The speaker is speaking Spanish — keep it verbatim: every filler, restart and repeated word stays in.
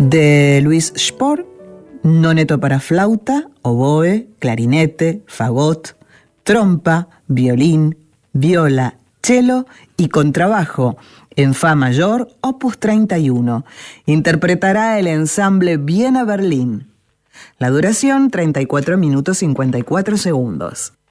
de Luis Spohr, noneto para flauta, oboe, clarinete, fagot, trompa, violín, viola, cello y contrabajo, en fa mayor, opus treinta y uno. Interpretará el ensamble Viena Berlín. La duración, treinta y cuatro minutos cincuenta y cuatro segundos.